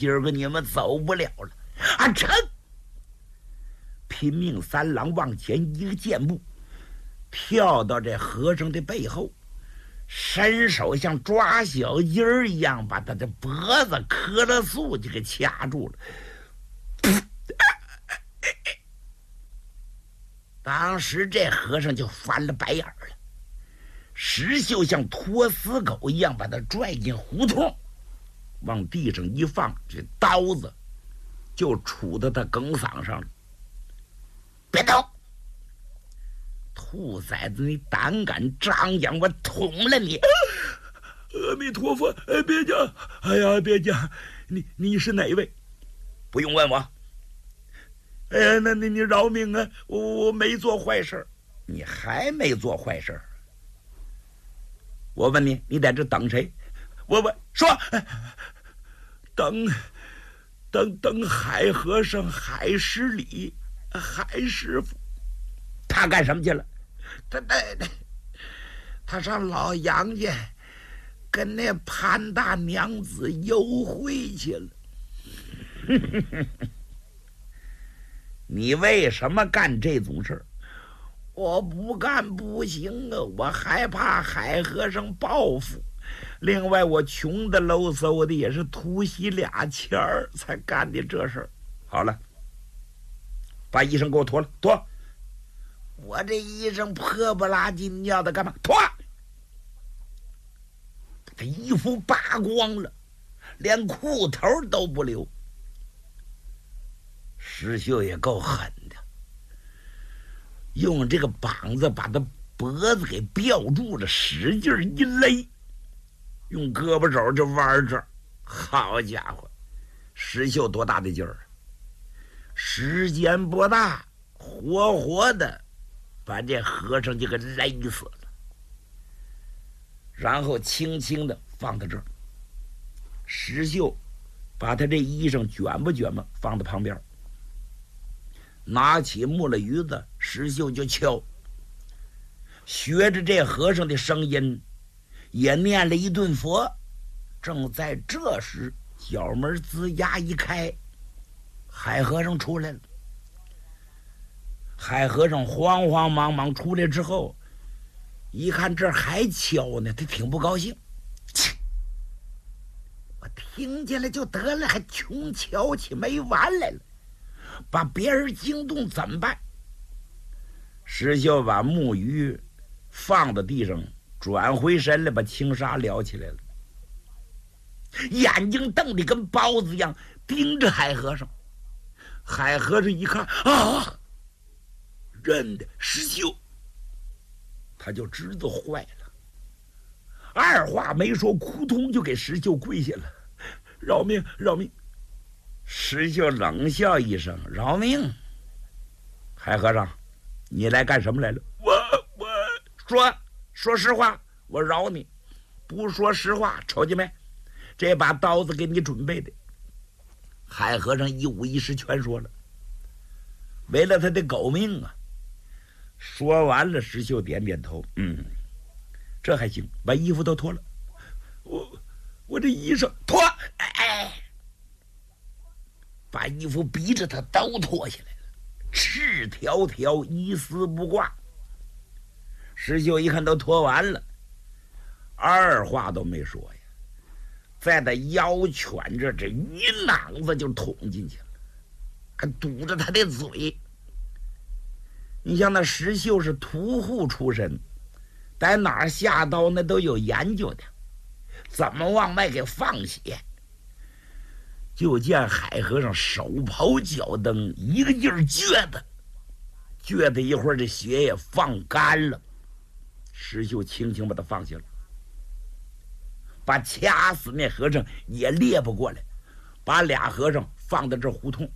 今儿个你们走不了了。啊，成！拼命三郎往前一个箭步，跳到这和尚的背后，伸手像抓小鸡儿一样，把他的脖子磕了素就给掐住了。当时这和尚就翻了白眼了。石秀像拖死狗一样把他拽进胡同，往地上一放，这刀子就杵到他梗嗓上了。别动！兔崽子，你胆敢张扬，我捅了你！ 阿弥陀佛，别讲！哎呀，别讲！你是哪位？ 不用问我。 哎呀，那你饶命啊！我没做坏事。 你还没做坏事？我问你，你在这等谁？ 我说， 等海和尚、海师礼、海师傅。 他干什么去了？ 他上老杨家跟那潘大娘子幽会去了。 你为什么干这种事？ 我不干不行啊，我害怕海和尚报复。另外，我穷的喽嗖的，也是突袭俩钱儿才干的这事儿。 好了，把衣裳给我脱了，脱！ 我这衣裳破不拉几，你要他干嘛？ 脱！他衣服扒光了，连裤头都不留。石秀也够狠的，用这个膀子把他脖子给吊住了，使劲一勒，用胳膊肘就弯这儿。好家伙，石秀多大的劲儿！时间不大，活活的把这和尚就给勒死了，然后轻轻的放到这儿。石秀把他这衣裳卷吧卷吧放到旁边，拿起木了鱼子，石秀就敲，学着这和尚的声音，也念了一顿佛。正在这时，角门吱呀一开，海和尚出来了。海和尚慌慌忙忙出来之后，一看这还敲呢，他挺不高兴。切，我听见了就得了，还穷敲起没完来了，把别人惊动怎么办？石秀把木鱼放到地上，转回身来，把轻纱撩起来了，眼睛瞪得跟包子一样，盯着海和尚。海和尚一看啊，认得石秀，他就知道坏了，二话没说，扑通就给石秀跪下了，饶命，饶命！石秀冷笑一声，饶命！海和尚，你来干什么来了？我说实话，我饶你；不说实话，瞅见没？这把刀子给你准备的。海和尚一五一十全说了，为了他的狗命啊！说完了，石秀点点头，这还行，把衣服都脱了。 我这衣裳脱，把衣服逼着他都脱下来了，赤条条，一丝不挂。石秀一看都脱完了，二话都没说呀，在他腰圈着这一囊子就捅进去了，还堵着他的嘴。你像那石秀是屠户出身，在哪儿下刀那都有研究的，怎么往外给放血？就见海和尚手刨脚蹬，一个劲儿撅的一会儿，这血也放干了。石秀轻轻把他放下了，把掐死那和尚也猎不过来，把俩和尚放到这胡同，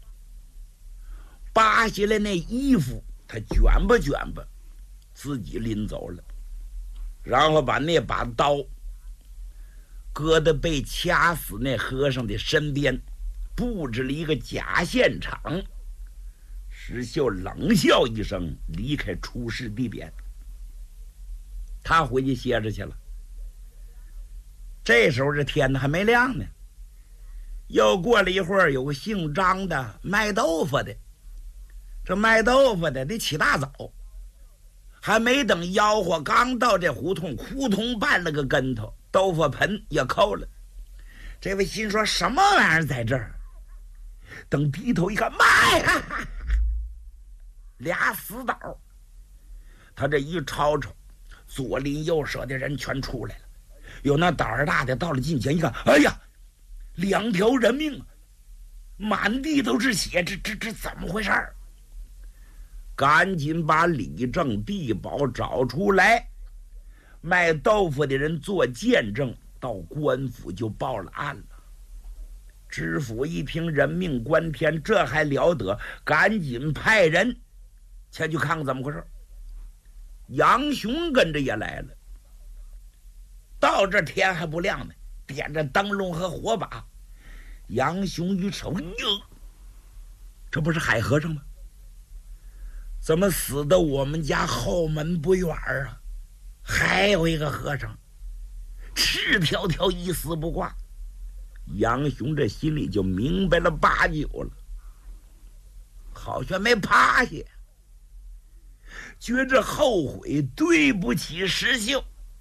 扒下来那衣服他卷吧卷吧，自己拎走了，然后把那把刀搁在被掐死那和尚的身边，布置了一个假现场。石秀冷笑一声，离开出事地点，他回去歇着去了。这时候这天还没亮呢， 又过了一会儿，有个姓张的卖豆腐的，这卖豆腐的得起大早，还没等吆喝，刚到这胡同，扑通绊了个跟头，豆腐盆也扣了。这位心说什么玩意儿在这儿？等低头一看，妈呀，俩死倒！他这一吵吵，左邻右舍的人全出来了。有那胆儿大的到了近前一看，哎呀，2条人命啊，满地都是血，这怎么回事？赶紧把李正、地保找出来，卖豆腐的人做见证，到官府就报了案了。知府一听人命关天，这还了得，赶紧派人前去看看怎么回事。杨雄跟着也来了，到这天还不亮呢，点着灯笼和火把。杨雄一瞅，哟，这不是海和尚吗？怎么死的我们家后门不远啊？还有一个和尚，赤条条一丝不挂。杨雄这心里就明白了8九了，好像没趴下，觉着后悔，对不起石秀。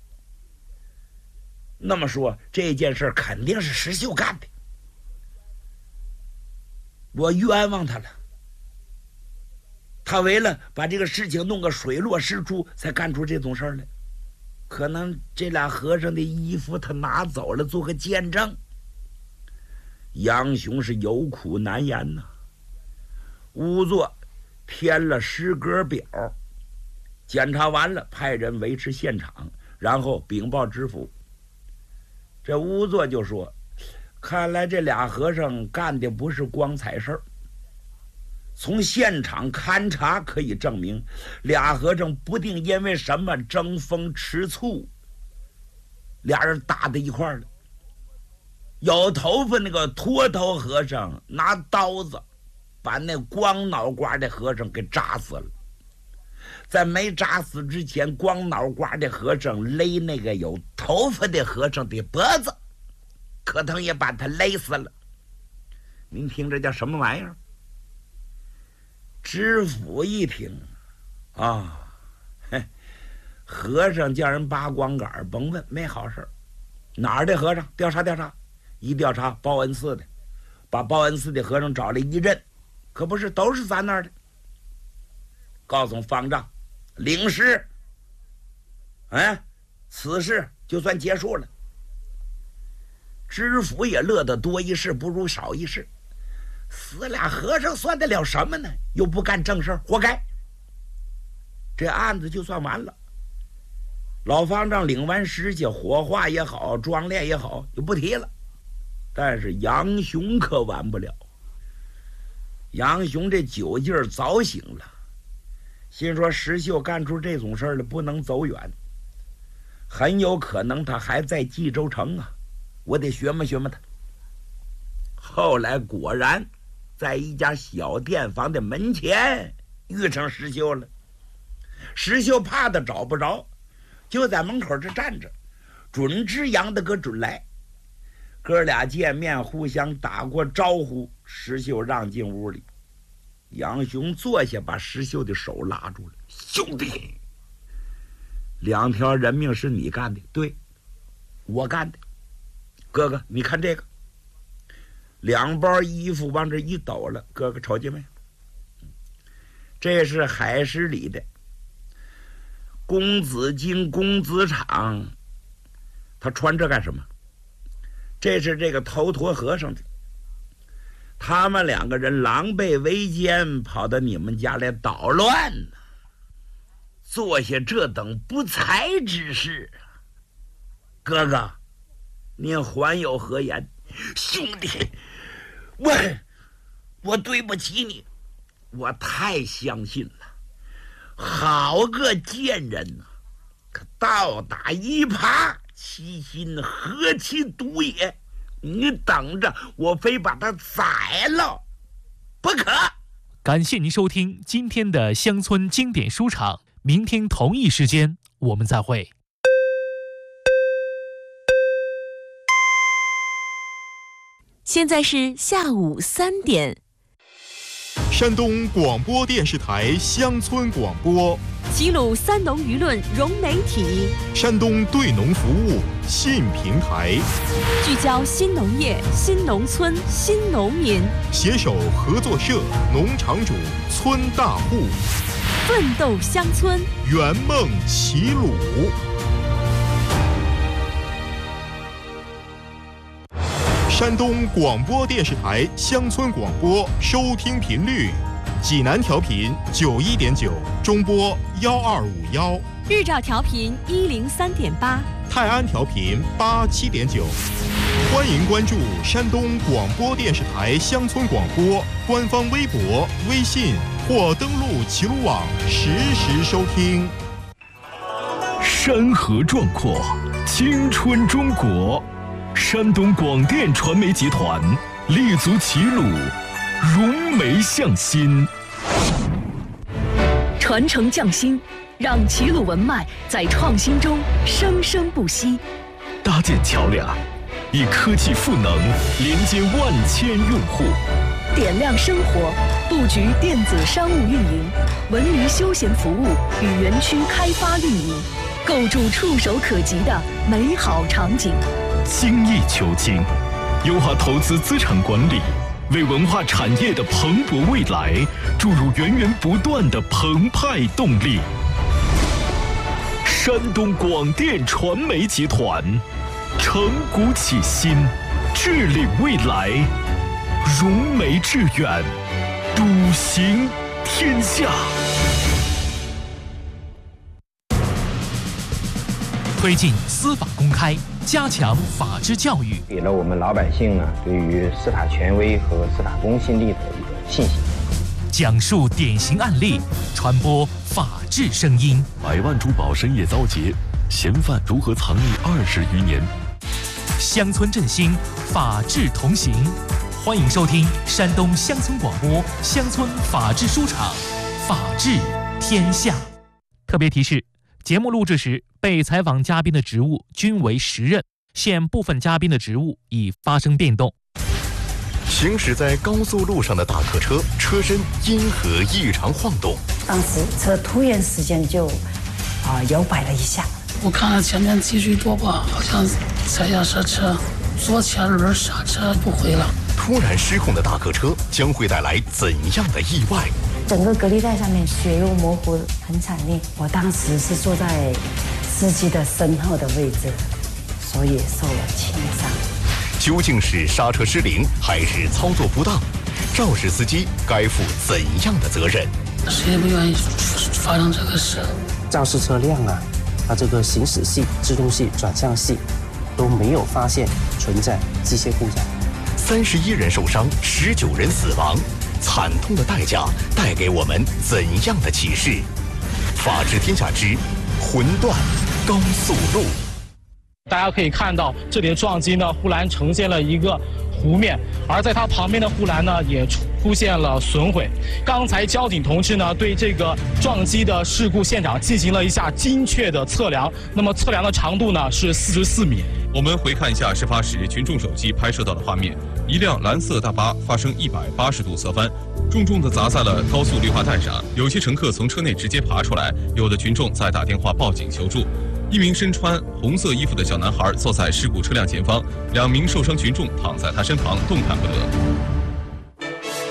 那么说这件事肯定是石秀干的，我冤枉他了。他为了把这个事情弄个水落石出，才干出这种事儿来。可能这俩和尚的衣服他拿走了，做个见证。杨雄是有苦难言呐，仵作填了诗歌表，检查完了，派人维持现场，然后禀报知府。这仵作就说，看来这俩和尚干的不是光彩事儿。从现场勘查可以证明，俩和尚不定因为什么争风吃醋，俩人打在一块儿了。有头发那个秃头和尚拿刀子把那光脑瓜的和尚给扎死了，在没扎死之前，光脑瓜的和尚勒那个有头发的和尚的脖子，可能也把他勒死了。您听这叫什么玩意儿？知府一听啊，和尚叫人扒光杆，甭问，没好事。哪儿的和尚？调查调查。一调查，报恩寺的，把报恩寺的和尚找来一认，可不是，都是咱那儿的。告诉方丈，领事，此事就算结束了。知府也乐得多一事不如少一事，死俩和尚算得了什么呢？又不干正事，活该。这案子就算完了。老方丈领完尸去，火化也好，装殓也好，就不提了。但是杨雄可完不了。杨雄这酒劲儿早醒了，心说石秀干出这种事儿了，不能走远，很有可能他还在冀州城啊，我得学摸学摸他。后来果然在一家小店房的门前遇上石秀了。石秀怕他找不着，就在门口这站着，准知杨大哥准来。哥俩见面，互相打过招呼，石秀让进屋里。杨雄坐下，把石秀的手拉住了。兄弟，2条人命是你干的？对，我干的。哥哥，你看这个，2包衣服往这一抖了，哥哥瞅见没？这是海市里的公子金公子场，他穿这干什么？这是这个头陀和尚的，他们2个人狼狈为奸，跑到你们家来捣乱呢，做下这等不才之事。哥哥，您还有何言？兄弟，我对不起你，我太相信了。好个贱人呐！可倒打一耙，其心何其毒也！你等着，我非把他宰了不可！ 感谢您收听今天的乡村经典书场，明天同一时间我们再会。 现在是下午3点。 山东广播电视台乡村广播， 齐鲁三农舆论融媒体， 山东对农服务信平台， 聚焦新农业、新农村、新农民， 携手合作社、农场主、村大户， 奋斗乡村， 圆梦齐鲁。山东广播电视台乡村广播收听频率：济南调频91.9，中波1251； 日照调频103.8， 泰安调频87.9。欢迎关注山东广播电视台乡村广播官方微博、微信或登录齐鲁网实时收听。 山河壮阔，青春中国。山东广电传媒集团立足齐鲁，融媒向新， 传承匠心，让齐鲁文脉在创新中生生不息。 搭建桥梁，以科技赋能连接万千用户， 点亮生活，布局电子商务运营、文旅休闲服务与园区开发运营，构筑触手可及的美好场景。 精益求精，优化投资资产管理，为文化产业的蓬勃未来注入源源不断的澎湃动力。山东广电传媒集团，承古启新，致领未来，融媒致远，笃行天下。 推进司法公开，加强法治教育， 给了我们老百姓呢对于司法权威和司法公信力的一个信心。 讲述典型案例，传播法治声音。 100万珠宝深夜遭劫，嫌犯如何藏匿20余年？ 乡村振兴，法治同行。欢迎收听山东乡村广播乡村法治书场，法治天下。特别提示：节目录制时，被采访嘉宾的职务均为实任，现部分嘉宾的职务已发生变动。 行驶在高速路上的大客车，车身因何异常晃动？ 当时车突然之间就摇摆了一下。 我看了前面积水多吧，好像踩下刹车，左前轮刹车不回了。 突然失控的大客车将会带来怎样的意外？ 整个隔离带上面血肉模糊，很惨烈。我当时是坐在司机的身后的位置，所以受了轻伤。 究竟是刹车失灵还是操作不当？肇事司机该负怎样的责任？ 谁也不愿意发生这个事。 肇事车辆啊，它这个行驶系、制动系、转向系都没有发现存在机械故障。 31人受伤，19人死亡，惨痛的代价带给我们怎样的启示？法治天下之魂断高速路。 大家可以看到，这里的撞击呢，护栏呈现了一个弧面，而在它旁边的护栏呢，也出现了损毁。刚才交警同志呢，对这个撞击的事故现场进行了一下精确的测量，那么测量的长度呢是44米。 我们回看一下事发时群众手机拍摄到的画面，一辆蓝色大巴发生180度侧翻，重重地砸在了高速绿化带上，有些乘客从车内直接爬出来，有的群众在打电话报警求助。一名身穿红色衣服的小男孩坐在事故车辆前方，2名受伤群众躺在他身旁，动弹不得。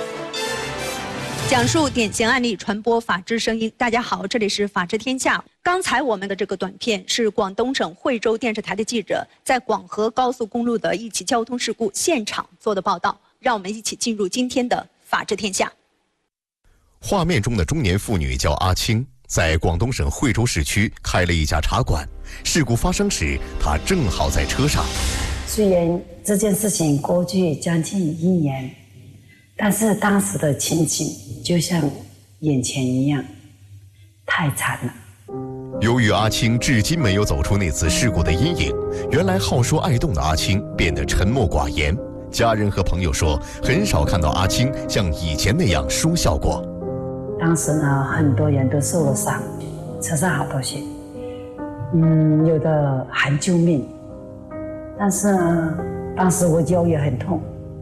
讲述典型案例，传播法治声音。大家好，这里是法治天下。刚才我们的这个短片是广东省惠州电视台的记者在广河高速公路的一起交通事故现场做的报道。让我们一起进入今天的法治天下。 画面中的中年妇女叫阿青，在广东省惠州市区开了一家茶馆。事故发生时，她正好在车上。 虽然这件事情过去将近1年，但是当时的情景就像眼前一样，太惨了。 由于阿青至今没有走出那次事故的阴影，原来好说爱动的阿青变得沉默寡言。家人和朋友说，很少看到阿青像以前那样说笑过。 当时呢，很多人都受了伤，车上好多血，有的喊救命，但是呢，当时我腰也很痛，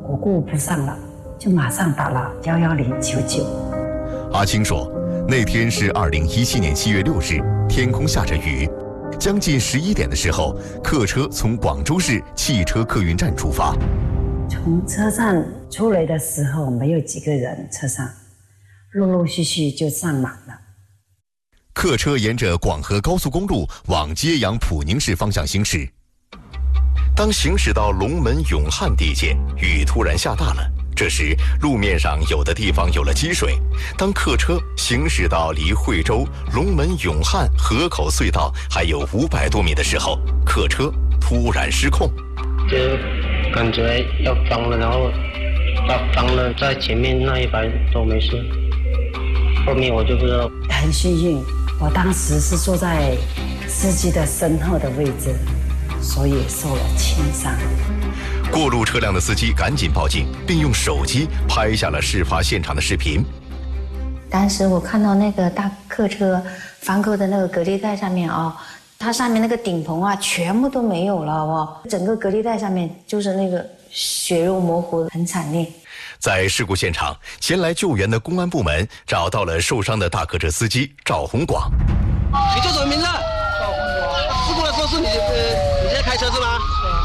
我顾不上了，就马上打了110求救。 阿青说，那天是2017年7月6日，天空下着雨，将近11点的时候，客车从广州市汽车客运站出发。 从车站出来的时候，没有几个人，车上陆陆续续就上满了。 客车沿着广河高速公路往揭阳普宁市方向行驶。当行驶到龙门永汉地界，雨突然下大了。这时，路面上有的地方有了积水。当客车行驶到离惠州龙门永汉河口隧道还有500多米的时候，客车突然失控， 就感觉要翻了，然后翻了，在前面那100都没事，后面我就不知道。 很幸运，我当时是坐在司机的身后的位置，所以受了轻伤。 过路车辆的司机赶紧报警，并用手机拍下了事发现场的视频。 当时我看到那个大客车翻沟的那个隔离带上面它上面那个顶棚全部都没有了整个隔离带上面就是那个血肉模糊，很惨烈。 在事故现场，前来救援的公安部门找到了受伤的大客车司机赵红广。 你叫什么名字？赵红广。事故的时候是你在开车是吗？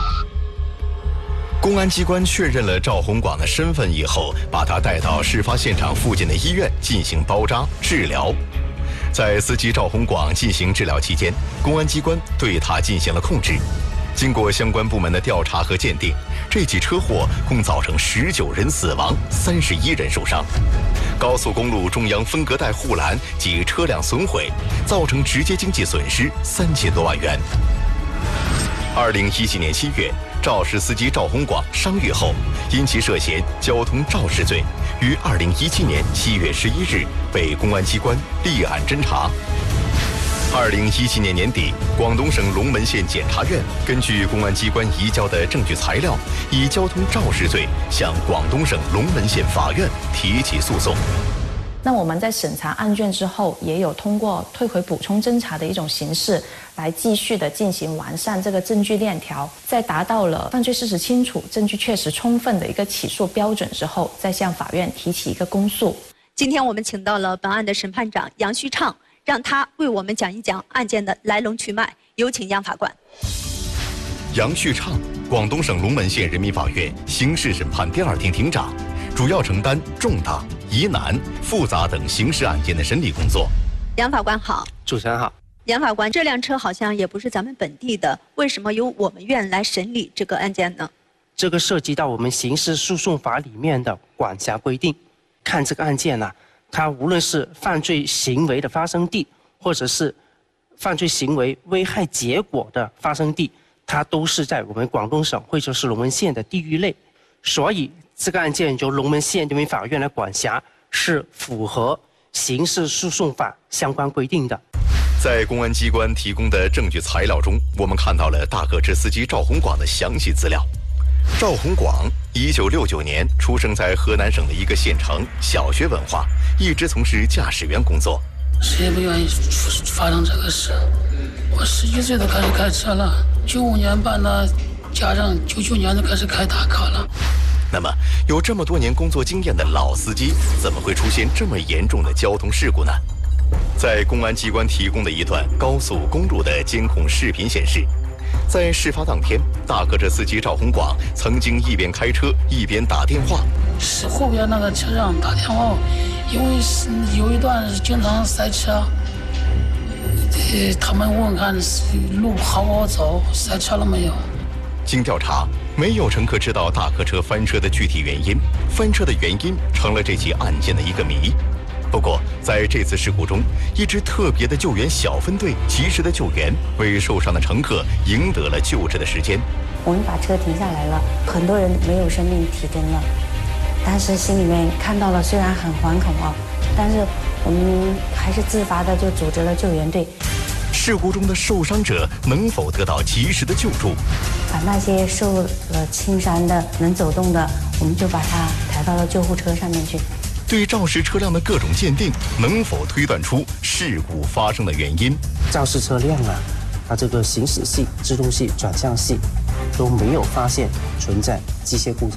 公安机关确认了赵红广的身份以后，把他带到事发现场附近的医院进行包扎治疗。在司机赵红广进行治疗期间，公安机关对他进行了控制。经过相关部门的调查和鉴定，这起车祸共造成19人死亡，31人受伤。高速公路中央分隔带护栏及车辆损毁，造成直接经济损失3000多万元。2017年7月，肇事司机赵红广伤愈后，因其涉嫌交通肇事罪，于2017年7月11日被公安机关立案侦查。2017年年底，广东省龙门县检察院根据公安机关移交的证据材料，以交通肇事罪向广东省龙门县法院提起诉讼。 那我们在审查案卷之后，也有通过退回补充侦查的一种形式，来继续的进行完善这个证据链条，在达到了犯罪事实清楚、证据确实充分的一个起诉标准之后，再向法院提起一个公诉。 今天我们请到了本案的审判长杨旭畅，让他为我们讲一讲案件的来龙去脉。有请杨法官。 杨旭畅，广东省龙门县人民法院刑事审判第2庭庭长，主要承担重大、疑难、复杂等刑事案件的审理工作。 杨法官好。 主持人好。 杨法官，这辆车好像也不是咱们本地的，为什么由我们院来审理这个案件呢？ 这个涉及到我们刑事诉讼法里面的管辖规定。看这个案件呢，它无论是犯罪行为的发生地，或者是犯罪行为危害结果的发生地，它都是在我们广东省惠州市龙门县的地域内，所以这个案件由龙门县人民法院来管辖，是符合刑事诉讼法相关规定的。 在公安机关提供的证据材料中，我们看到了大客车司机赵红广的详细资料。赵红广1969年出生在河南省的一个县城，小学文化，一直从事驾驶员工作。 谁不愿意发生这个事？我11岁就开始开车了，95年办的驾照，99年就开始开大卡了。 那么，有这么多年工作经验的老司机，怎么会出现这么严重的交通事故呢？在公安机关提供的一段高速公路的监控视频显示，在事发当天，大客车司机赵红广曾经一边开车一边打电话。 是后边那个车上打电话，因为有一段经常塞车，他们问看路好不好走，塞车了没有。 经调查，没有乘客知道大客车翻车的具体原因，翻车的原因成了这起案件的一个谜。不过，在这次事故中，一支特别的救援小分队及时的救援，为受伤的乘客赢得了救治的时间。 我们把车停下来了，很多人没有生命体征了。当时心里面看到了，虽然很惶恐但是我们还是自发的就组织了救援队。 事故中的受伤者能否得到及时的救助？ 把那些受了轻伤的、能走动的，我们就把他抬到了救护车上面去。 对肇事车辆的各种鉴定，能否推断出事故发生的原因？ 肇事车辆它这个行驶系、制动系、转向系都没有发现存在机械故障，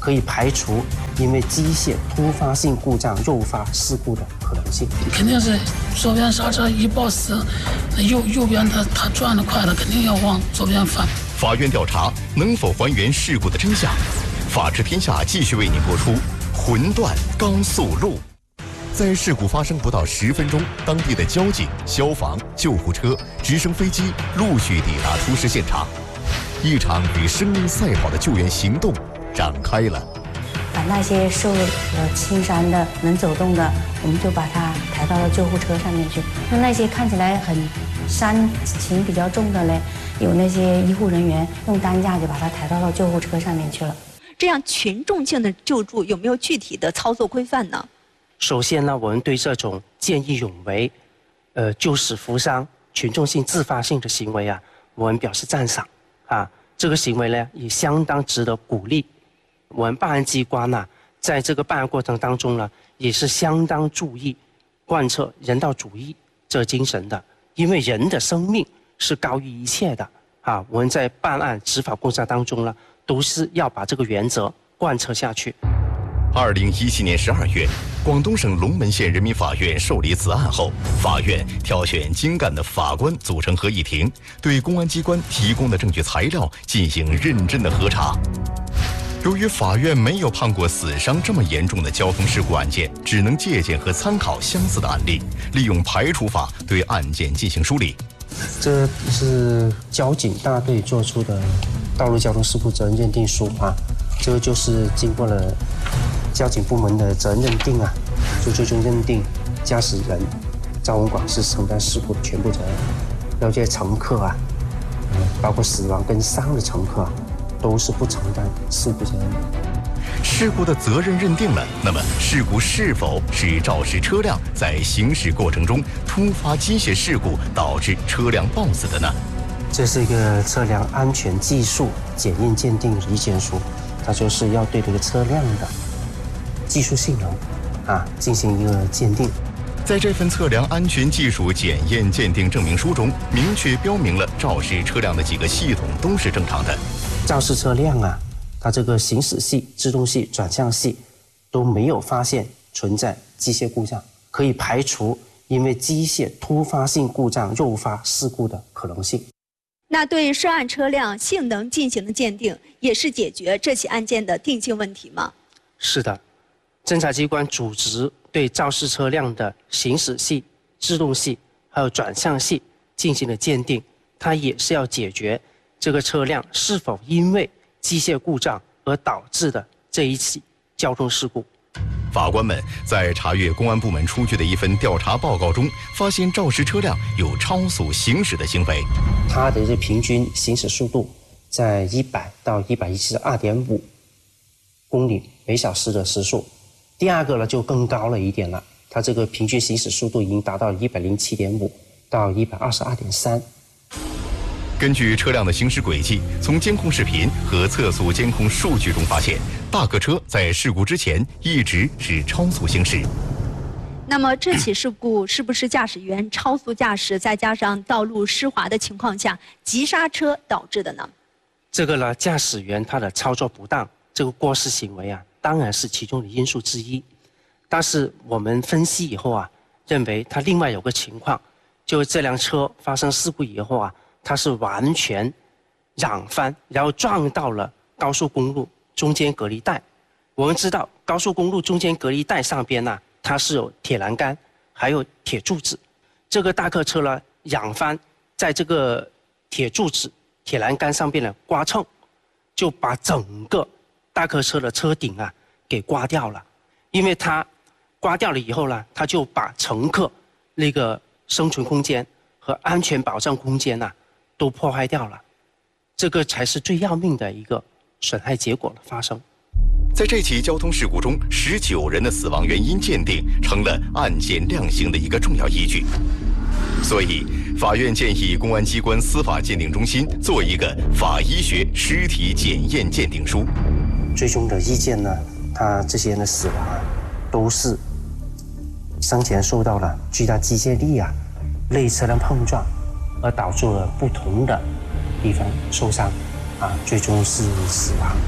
可以排除因为机械突发性故障诱发事故的可能性。 肯定是左边刹车一抱死，右边它转得快了，肯定要往左边翻。 法院调查能否还原事故的真相？法治天下继续为您播出魂断高速路。在事故发生不到10分钟，当地的交警、消防、救护车、直升飞机陆续抵达出事现场，一场与生命赛跑的救援行动展开了。 把那些受了轻伤的、能走动的，我们就把它抬到了救护车上面去。那些看起来很伤情比较重的嘞，有那些医护人员用担架就把它抬到了救护车上面去了。 这样群众性的救助有没有具体的操作规范呢？ 首先呢，我们对这种见义勇为、救死扶伤、群众性自发性的行为啊，我们表示赞赏啊。这个行为呢，也相当值得鼓励。我们办案机关呢，在这个办案过程当中呢，也是相当注意贯彻人道主义这精神的，因为人的生命是高于一切的啊。我们在办案执法过程当中呢，都是要把这个原则贯彻下去。 2017年12月，广东省龙门县人民法院受理此案后，法院挑选精干的法官组成合议庭，对公安机关提供的证据材料进行认真的核查。由于法院没有判过死伤这么严重的交通事故案件，只能借鉴和参考相似的案例，利用排除法对案件进行梳理。 这是交警大队做出的道路交通事故责任认定书啊，这个就是经过了交警部门的责任认定啊，就最终认定驾驶人赵文广是承担事故的全部责任，了解乘客啊，包括死亡跟伤的乘客啊，都是不承担事故责任的。 事故的责任认定了，那么事故是否是肇事车辆在行驶过程中突发机械事故导致车辆抱死的呢？ 这是一个车辆安全技术检验鉴定意见书，它就是要对这个车辆的技术性能啊进行一个鉴定。 在这份测量安全技术检验鉴定证明书中，明确标明了肇事车辆的几个系统都是正常的。 肇事车辆啊，它这个行驶系、制动系、转向系都没有发现存在机械故障，可以排除因为机械突发性故障诱发事故的可能性。 那对涉案车辆性能进行的鉴定，也是解决这起案件的定性问题吗？ 是的，侦查机关组织对肇事车辆的行驶系、制动系还有转向系进行了鉴定，它也是要解决这个车辆是否因为机械故障而导致的这一起交通事故。 法官们在查阅公安部门出具的一份调查报告中，发现肇事车辆有超速行驶的行为。 它的这平均行驶速度在100到172.5公里每小时的时速。第二个呢就更高了一点了，它这个平均行驶速度已经达到107.5到122.3。 根据车辆的行驶轨迹，从监控视频和测速监控数据中发现，大客车在事故之前一直是超速行驶。 那么这起事故是不是驾驶员超速驾驶，再加上道路湿滑的情况下急刹车导致的呢？ 这个呢，驾驶员他的操作不当，这个过失行为啊，当然是其中的因素之一。但是我们分析以后啊，认为他另外有个情况，就是这辆车发生事故以后啊，它是完全仰翻，然后撞到了高速公路中间隔离带。我们知道高速公路中间隔离带上边呢，它是有铁栏杆，还有铁柱子。这个大客车呢仰翻，在这个铁柱子、铁栏杆上边呢刮蹭，就把整个大客车的车顶啊给刮掉了。因为它刮掉了以后呢，它就把乘客那个生存空间和安全保障空间呢都破坏掉了，这个才是最要命的一个损害结果的发生。 在这起交通事故中，19人的死亡原因鉴定成了案件量刑的一个重要依据。所以，法院建议公安机关司法鉴定中心做一个法医学尸体检验鉴定书。 最终的意见呢，他这些人的死亡啊，都是生前受到了巨大机械力啊、类车辆碰撞，而导致了不同的地方受伤啊，最终是死亡。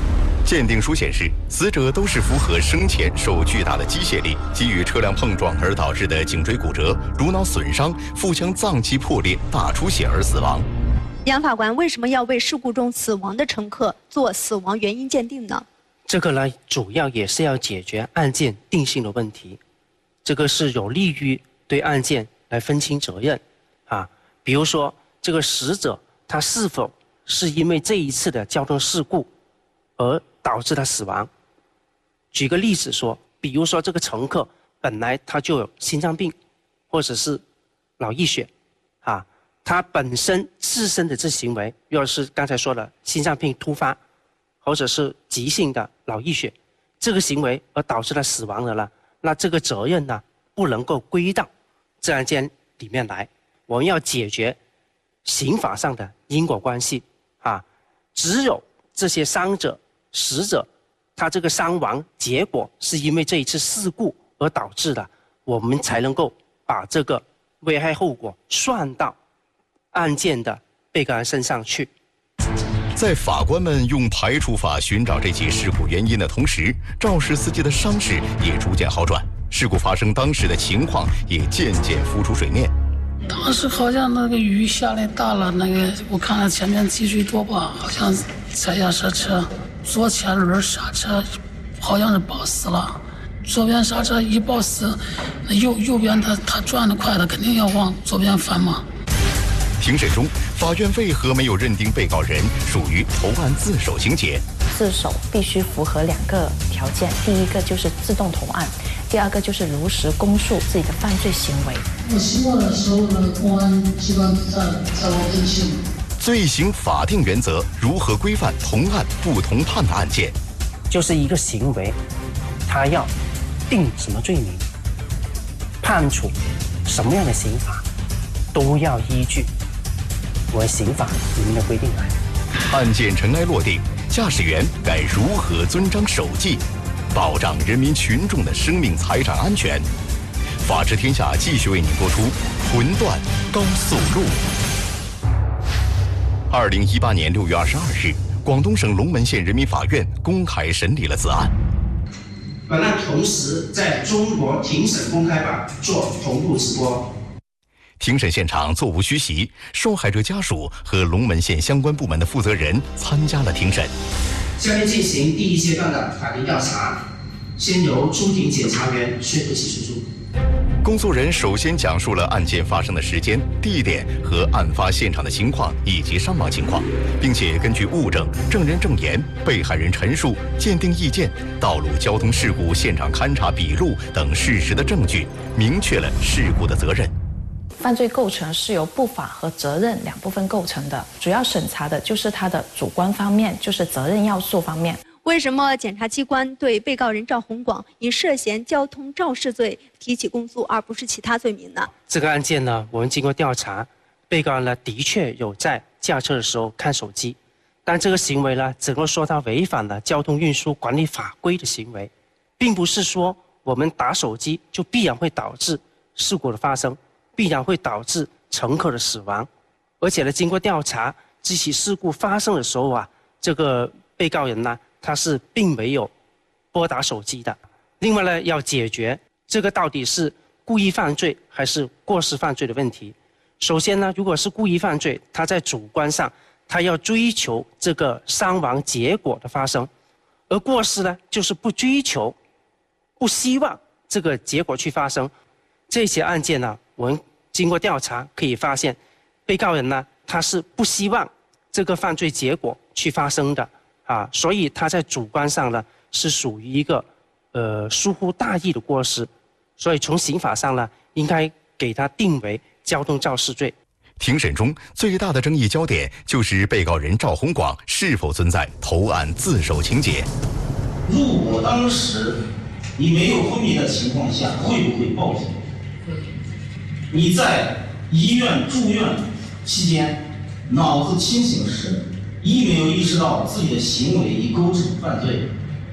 鉴定书显示，死者都是符合生前受巨大的机械力给予车辆碰撞而导致的颈椎骨折、颅脑损伤、腹腔脏器破裂、大出血而死亡。 杨法官为什么要为事故中死亡的乘客做死亡原因鉴定呢？ 这个呢，主要也是要解决案件定性的问题，这个是有利于对案件来分清责任啊。比如说，这个死者他是否是因为这一次的交通事故而导致他死亡？举个例子说，比如说这个乘客本来他就有心脏病，或者是脑溢血，啊，他本身自身的这行为，又是刚才说的心脏病突发，或者是急性的脑溢血，这个行为而导致他死亡的了，那这个责任呢，不能够归到这案件里面来。我们要解决刑法上的因果关系啊，只有这些伤者、死者，他这个伤亡结果是因为这一次事故而导致的，我们才能够把这个危害后果算到案件的被告人身上去。 在法官们用排除法寻找这起事故原因的同时，肇事司机的伤势也逐渐好转，事故发生当时的情况也渐渐浮出水面。 当时好像那个雨下来大了，那个我看了前面积水多吧，好像踩下刹车，左前轮刹车好像是抱死了，左边刹车一抱死，那右边他转得快，他肯定要往左边翻嘛。 庭审中，法院为何没有认定被告人属于投案自首情节？ 自首必须符合2个条件，第一个就是自动投案，第二个就是如实供述自己的犯罪行为。 我希望的时候，那个公安机关在我跟前。 罪刑法定原则如何规范同案不同判的案件？ 就是一个行为，他要定什么罪名，判处什么样的刑罚，都要依据我们刑法里面的规定来。 案件尘埃落定，驾驶员该如何遵章守纪，保障人民群众的生命财产安全？法治天下继续为您播出《魂断高速路》。2018年6月22日，广东省龙门县人民法院公开审理了此案。 本案同时在中国庭审公开版做同步直播。 庭审现场座无虚席，受害者家属和龙门县相关部门的负责人参加了庭审。 下面进行第一阶段的法定调查，先由出庭检察员宣读起诉书。 公诉人首先讲述了案件发生的时间、地点和案发现场的情况以及伤亡情况，并且根据物证、证人证言、被害人陈述、鉴定意见、道路交通事故现场勘查笔录等事实的证据，明确了事故的责任。 犯罪构成是由不法和责任2部分构成的，主要审查的就是它的主观方面，就是责任要素方面。 为什么检察机关对被告人赵洪广以涉嫌交通肇事罪提起公诉，而不是其他罪名呢？ 这个案件呢，我们经过调查，被告人呢的确有在驾车的时候看手机，但这个行为呢，只能说他违反了交通运输管理法规的行为，并不是说我们打手机就必然会导致事故的发生，必然会导致乘客的死亡。而且呢，经过调查，这起事故发生的时候啊，这个被告人呢，他是并没有拨打手机的。另外呢，要解决这个到底是故意犯罪还是过失犯罪的问题。首先呢，如果是故意犯罪，他在主观上他要追求这个伤亡结果的发生，而过失呢，就是不追求、不希望这个结果去发生。这起案件呢，我们经过调查可以发现，被告人呢，他是不希望这个犯罪结果去发生的啊，所以他在主观上呢是属于一个疏忽大意的过失，所以从刑法上呢，应该给他定为交通肇事罪。 庭审中最大的争议焦点就是被告人赵洪广是否存在投案自首情节。 如果当时你没有昏迷的情况下，会不会报警？你在医院住院期间，脑子清醒时，一没有意识到自己的行为已构成犯罪。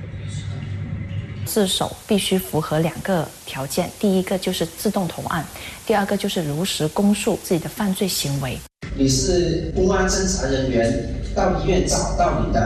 自首必须符合2个条件，第一个就是自动投案，第二个就是如实供述自己的犯罪行为。 你是公安侦查人员，到医院找到你的，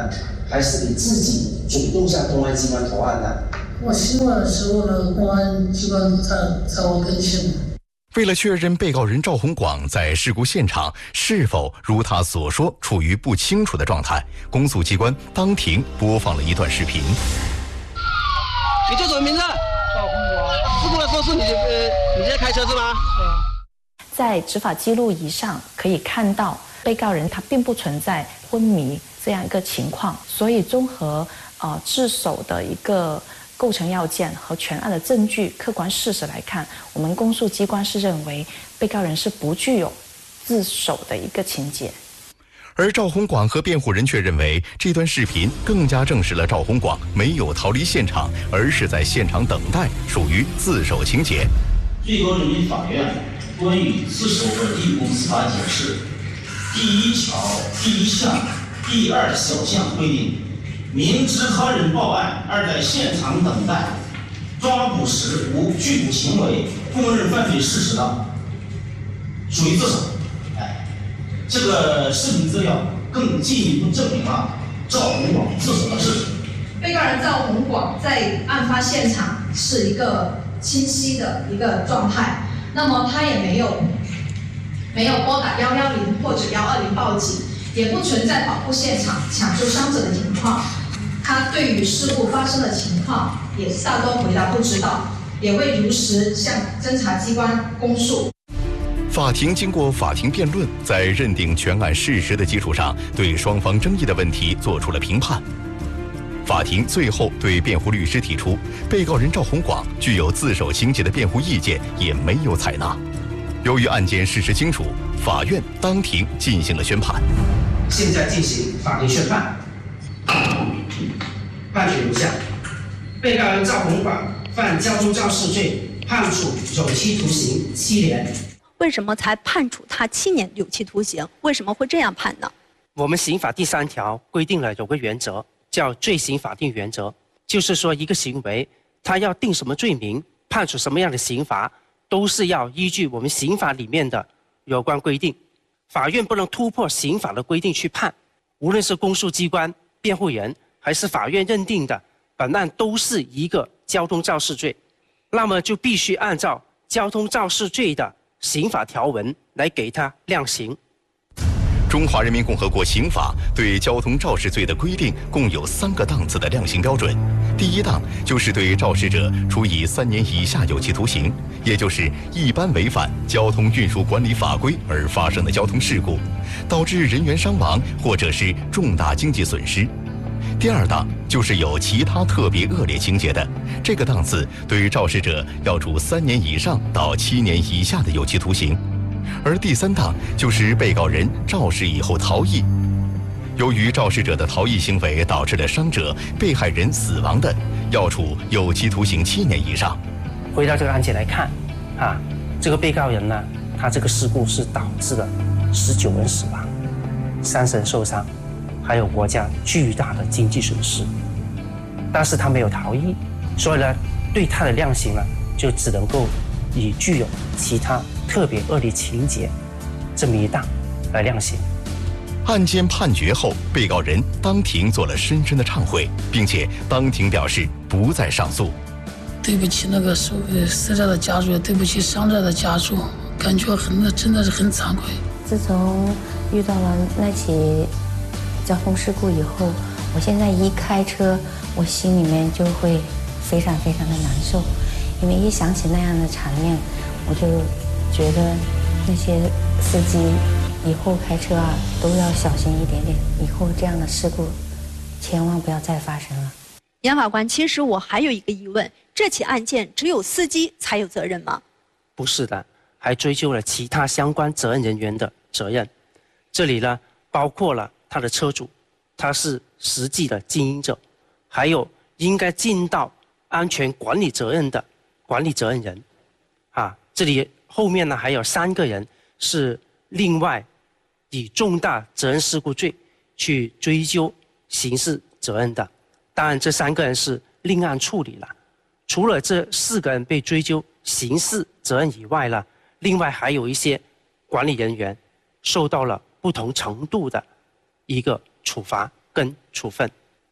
还是你自己主动向公安机关投案的？ 我希望是我的公安机关在我跟前。 为了确认被告人赵洪广在事故现场是否如他所说处于不清楚的状态，公诉机关当庭播放了一段视频。 你叫什么名字？赵洪广。事故的时候是你在开车是吗？ 在执法记录仪上可以看到，被告人他并不存在昏迷这样一个情况，所以综合自首的一个构成要件和全案的证据客观事实来看，我们公诉机关是认为被告人是不具有自首的一个情节。 而赵洪广和辩护人却认为，这段视频更加证实了赵洪广没有逃离现场，而是在现场等待，属于自首情节。 最高人民法院关于自首的立功司法解释第1条第1项第2小项规定，明知他人报案而在现场等待，抓捕时无拒捕行为，供认犯罪事实的，属于自首。这个视频资料更进一步证明了赵洪广自首的事实。 被告人赵洪广在案发现场是一个清晰的一个状态，那么他也没有拨打110或者120报警，也不存在保护现场、抢救伤者的情况。他对于事故发生的情况也大多回答不知道，也会如实向侦查机关供述。 法庭经过法庭辩论，在认定全案事实的基础上，对双方争议的问题作出了评判。法庭最后对辩护律师提出被告人赵洪广具有自首情节的辩护意见也没有采纳。由于案件事实清楚，法院当庭进行了宣判。 现在进行法庭宣判。判决如下：被告人赵洪广犯交通肇事罪，判处有期徒刑7年。 为什么才判处他7年有期徒刑？为什么会这样判呢？ 我们刑法第3条规定了有个原则，叫罪刑法定原则，就是说一个行为，他要定什么罪名，判处什么样的刑罚，都是要依据我们刑法里面的有关规定。法院不能突破刑法的规定去判，无论是公诉机关、辩护人，还是法院认定的本案都是一个交通肇事罪，那么就必须按照交通肇事罪的刑法条文来给他量刑。 中华人民共和国刑法对交通肇事罪的规定共有3个档次的量刑标准。第1档就是对肇事者处以3年以下有期徒刑，也就是一般违反交通运输管理法规而发生的交通事故，导致人员伤亡或者是重大经济损失。第2档就是有其他特别恶劣情节的，这个档次对肇事者要处3年以上到7年以下的有期徒刑。而第3档就是被告人肇事以后逃逸，由于肇事者的逃逸行为导致了伤者、被害人死亡的，要处有期徒刑7年以上。 回到这个案件来看，这个被告人呢，他这个事故是导致了19人死亡，30人受伤，还有国家巨大的经济损失。但是他没有逃逸，所以呢，对他的量刑呢，就只能够以具有其他特别恶劣情节这么一档来量刑。 案件判决后，被告人当庭做了深深的忏悔，并且当庭表示不再上诉。 对不起那个死者的家属，对不起伤者的家属，感觉真的是很惭愧。 自从遇到了那起交通事故以后，我现在一开车，我心里面就会非常非常的难受，因为一想起那样的场面，我就觉得那些司机以后开车都要小心一点点，以后这样的事故千万不要再发生了。 杨法官，其实我还有一个疑问，这起案件只有司机才有责任吗？ 不是的，还追究了其他相关责任人员的责任。这里呢，包括了他的车主，他是实际的经营者，还有应该尽到安全管理责任的管理责任人。这里后面呢还有3个人是另外以重大责任事故罪去追究刑事责任的。当然，这3个人是另案处理了。除了这4个人被追究刑事责任以外呢，另外还有一些管理人员受到了不同程度的一个处罚跟处分。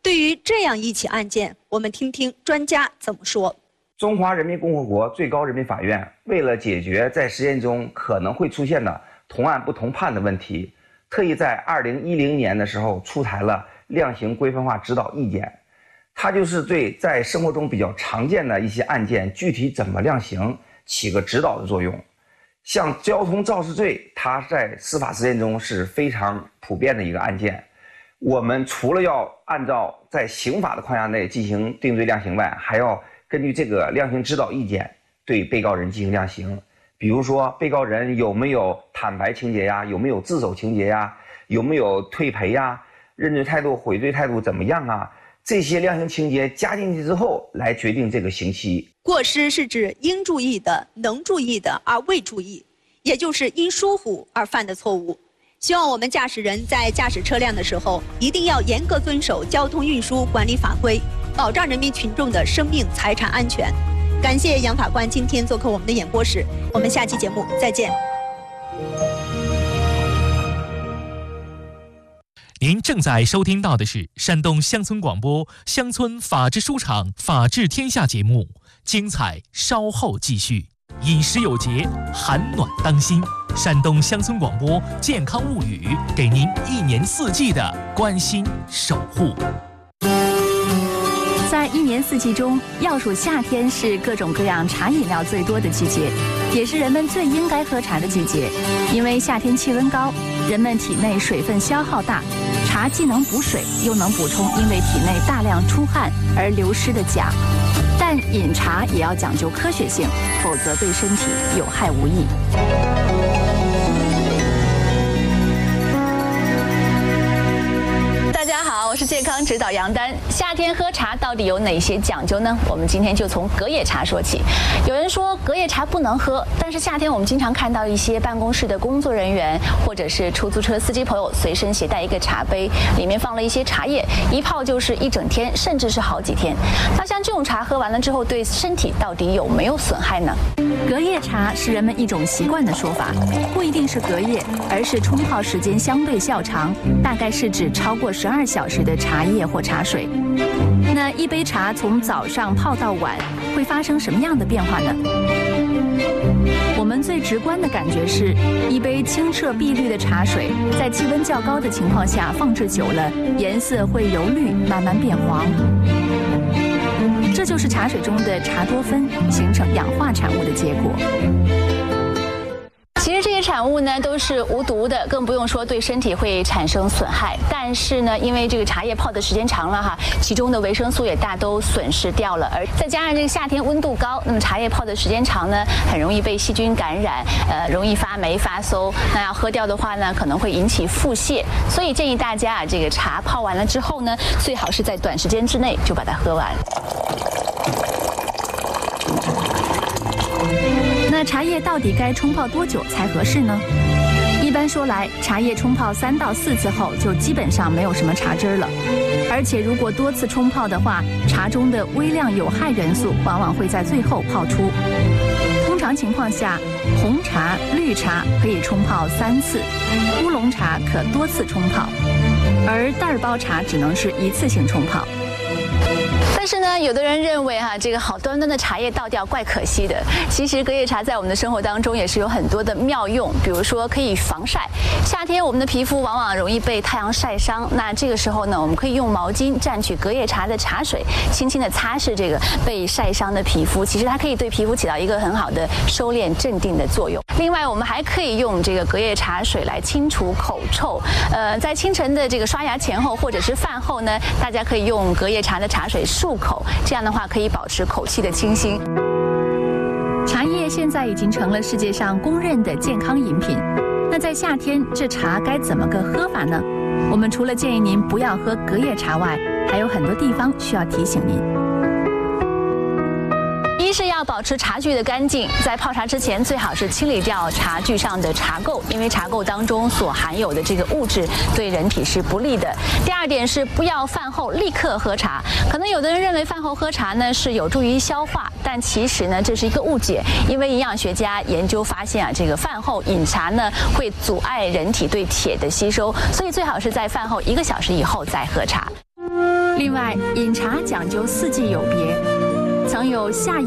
对于这样一起案件，我们听听专家怎么说。 中华人民共和国最高人民法院为了解决在实践中可能会出现的同案不同判的问题，特意在2010年的时候出台了量刑规范化指导意见。它就是对在生活中比较常见的一些案件具体怎么量刑起个指导的作用。像交通肇事罪，它在司法实践中是非常普遍的一个案件。我们除了要按照在刑法的框架内进行定罪量刑外，还要根据这个量刑指导意见对被告人进行量刑。比如说被告人有没有坦白情节呀，有没有自首情节呀，有没有退赔呀，认罪态度悔罪态度怎么样啊，这些量刑情节加进去之后来决定这个刑期。 过失是指应注意的、能注意的而未注意，也就是因疏忽而犯的错误。希望我们驾驶人在驾驶车辆的时候，一定要严格遵守交通运输管理法规，保障人民群众的生命财产安全。感谢杨法官今天做客我们的演播室，我们下期节目再见。 您正在收听到的是山东乡村广播乡村法制书场法治天下节目，精彩稍后继续。饮食有节，寒暖当心。山东乡村广播健康物语，给您1年4季的关心守护。 在1年4季中，要数夏天是各种各样茶饮料最多的季节，也是人们最应该喝茶的季节。因为夏天气温高，人们体内水分消耗大，茶既能补水，又能补充因为体内大量出汗而流失的钾。但饮茶也要讲究科学性，否则对身体有害无益。大家好，我是健康指导杨丹。夏天喝茶到底有哪些讲究呢？我们今天就从隔夜茶说起。有人说隔夜茶不能喝，但是夏天我们经常看到一些办公室的工作人员或者是出租车司机朋友随身携带一个茶杯，里面放了一些茶叶，一泡就是1整天，甚至是好几天。那像这种茶喝完了之后，对身体到底有没有损害呢？隔夜茶是人们一种习惯的说法，不一定是隔夜，而是冲泡时间相对较长，大概是指超过12小时的茶叶或茶水。那一杯茶从早上泡到晚，会发生什么样的变化呢？我们最直观的感觉是，一杯清澈碧绿的茶水，在气温较高的情况下放置久了，颜色会由绿慢慢变黄。这就是茶水中的茶多酚形成氧化产物的结果。其实这些产物呢都是无毒的，更不用说对身体会产生损害。但是呢，因为这个茶叶泡的时间长了哈，其中的维生素也大都损失掉了，而再加上这个夏天温度高，那么茶叶泡的时间长呢，很容易被细菌感染，容易发霉发馊。那要喝掉的话呢，可能会引起腹泻。所以建议大家啊，这个茶泡完了之后呢，最好是在短时间之内就把它喝完。那茶叶到底该冲泡多久才合适呢？一般说来，茶叶冲泡3到4次后，就基本上没有什么茶汁了。而且如果多次冲泡的话，茶中的微量有害元素往往会在最后泡出。通常情况下，红茶、绿茶可以冲泡3次，乌龙茶可多次冲泡，而袋儿包茶只能是1次性冲泡。但是呢，有的人认为这个好端端的茶叶倒掉怪可惜的。其实隔夜茶在我们的生活当中也是有很多的妙用，比如说可以防晒。夏天我们的皮肤往往容易被太阳晒伤，那这个时候呢，我们可以用毛巾蘸取隔夜茶的茶水，轻轻的擦拭这个被晒伤的皮肤。其实它可以对皮肤起到一个很好的收敛镇定的作用。另外，我们还可以用这个隔夜茶水来清除口臭。在清晨的这个刷牙前后或者是饭后呢，大家可以用隔夜茶的茶水漱口，这样的话可以保持口气的清新。茶叶现在已经成了世界上公认的健康饮品。那在夏天，这茶该怎么个喝法呢？我们除了建议您不要喝隔夜茶外，还有很多地方需要提醒您。一是要保持茶具的干净，在泡茶之前最好是清理掉茶具上的茶垢，因为茶垢当中所含有的这个物质对人体是不利的。第二点是不要饭后立刻喝茶，可能有的人认为饭后喝茶呢是有助于消化，但其实呢这是一个误解，因为营养学家研究发现这个饭后饮茶呢会阻碍人体对铁的吸收，所以最好是在饭后1个小时以后再喝茶。 另外，饮茶讲究四季有别，曾有夏